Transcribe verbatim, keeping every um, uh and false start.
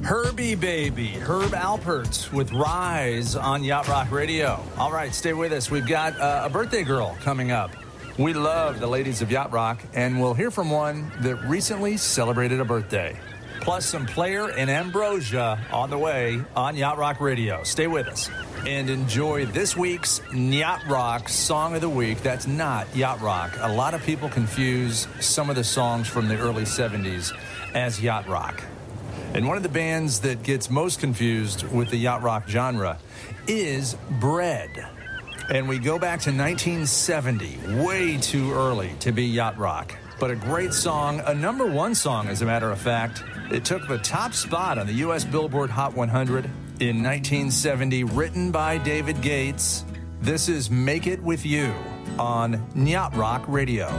Herbie Baby, Herb Alpert with Rise on Yacht Rock Radio. All right, stay with us. We've got uh, a birthday girl coming up. We love the ladies of Yacht Rock, and we'll hear from one that recently celebrated a birthday. Plus some Player and Ambrosia on the way on Yacht Rock Radio. Stay with us and enjoy this week's Yacht Rock Song of the Week. That's not Yacht Rock. A lot of people confuse some of the songs from the early seventies as Yacht Rock. And one of the bands that gets most confused with the Yacht Rock genre is Bread. And we go back to nineteen seventy, way too early to be Yacht Rock. But a great song, a number one song, as a matter of fact. It took the top spot on the U S Billboard Hot one hundred in nineteen seventy, written by David Gates. This is Make It With You on Yacht Rock Radio.